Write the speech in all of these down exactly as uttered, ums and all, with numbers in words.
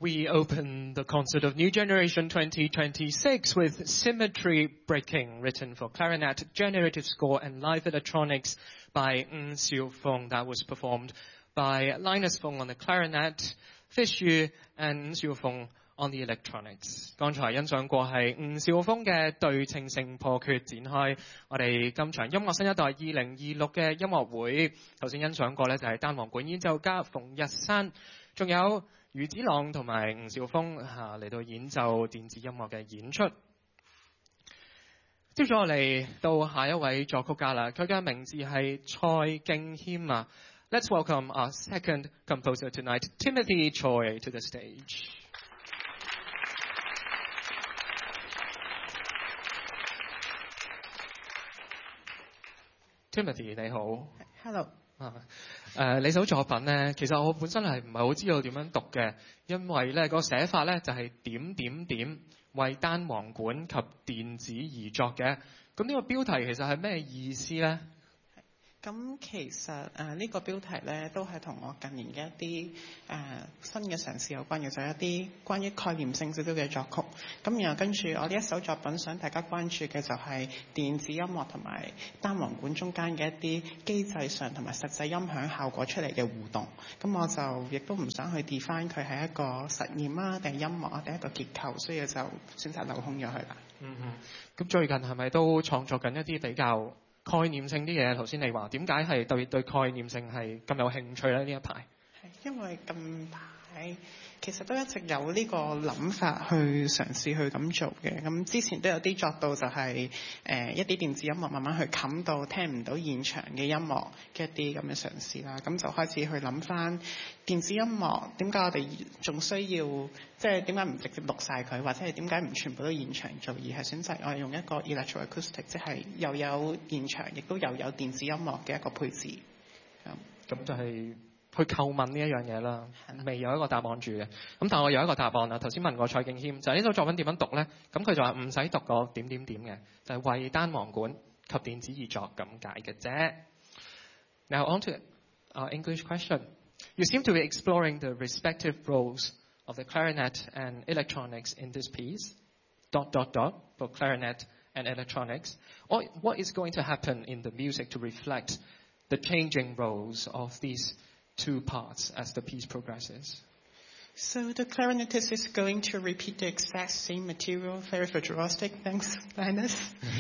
We open the concert of New Generation twenty twenty-six with Symmetry Breaking, written for clarinet, generative score and live electronics by Ng Xiu Feng. That was performed by Linus Feng on the clarinet, Fish Yu and Ng Xiu Feng on the electronics. 剛才欣賞過係吳少峰嘅對稱性破缺展開我哋今場音樂新一代二零二六嘅音樂會。頭先欣賞過呢就係單簧管演奏家馮日山，仲有余子朗同埋吳少峰嚇嚟到演奏電子音樂嘅演出。接住落嚟到下一位作曲家啦，佢嘅名字係蔡敬謙啊。Let's welcome our second composer tonight, Timothy Choi, to the stage. Timothy 你好 ，Hello。 啊，誒你首作品咧，其實我本身係唔係好知道點樣讀嘅，因為咧個寫法咧就係點點點為單簧管及電子而作嘅。咁呢個標題其實係咩意思咧？ 咁其實誒呢、呃呢個標題咧都係同我近年嘅一啲誒、呃、新嘅嘗試有關嘅，就係、是、一啲關於概念性少少嘅作曲。咁然後跟住我呢一首作品想大家關注嘅就係電子音樂同埋單簧管中間嘅一啲機制上同埋實際音響效果出嚟嘅互動。咁我就亦都唔想去 define 佢係一個實驗啊，定係音樂啊，定係一個結構，所以就選擇留空咗佢啦。 嗯嗯。咁最近係咪都創作緊一啲比較概念性啲嘢？頭先你話點解係對對概念性係咁有興趣咧？呢一排係因為近排其實都一直有呢個諗法去嘗試去咁做嘅。咁之前都有啲作到就係、是、誒、呃、一啲電子音樂慢慢去冚到聽唔到現場嘅音樂嘅一啲咁嘅嘗試啦。咁就開始去諗翻電子音樂點解我哋仲需要，即係點解唔直接錄晒佢，或者係點解唔全部都現場做，而係選擇我哋用一個 electroacoustic， 即係又有現場亦都又有電子音樂嘅一個配置。咁咁就係去叩問呢一樣嘢啦，未有一個答案住嘅。咁但係我有一個答案啦。頭先問過蔡敬謙，就係、是、呢首作品點樣讀咧？咁佢就話唔使讀個點點點嘅，就係、是、為單簧管及電子而作咁解嘅啫。Now on to our English question. You seem to be exploring the respective roles of the clarinet and electronics in this piece. Dot dot dot for clarinet and electronics. Or what is going to happen in the music to reflect the changing roles of these two parts as the piece progresses? So the clarinetist is going to repeat the exact same material, very virtuosic, thanks, Linus.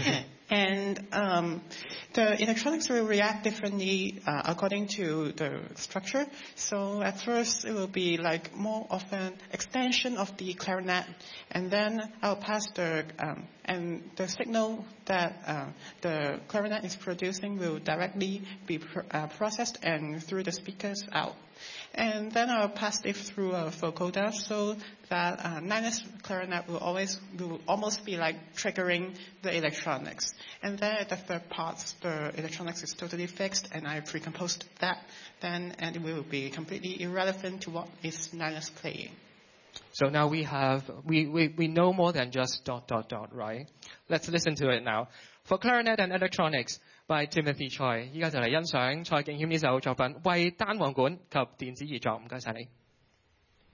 And um, the electronics will react differently uh, according to the structure. So at first it will be like more of an extension of the clarinet, and then I'll pass the um, and the signal that uh, the clarinet is producing will directly be pr- uh, processed and through the speakers out. And then I'll pass it through a vocoder so that uh, Linus clarinet will always will almost be like triggering the electronics. And then at the third part, the electronics is totally fixed, and I pre-composed that. Then and it will be completely irrelevant to what is Linus playing. So now we have we, we, we know more than just dot dot dot, right? Let's listen to it now. For clarinet and electronics by Timothy Choi. 依家就嚟欣賞蔡敬謙呢首作品，為單簧管及電子而作。唔該晒你。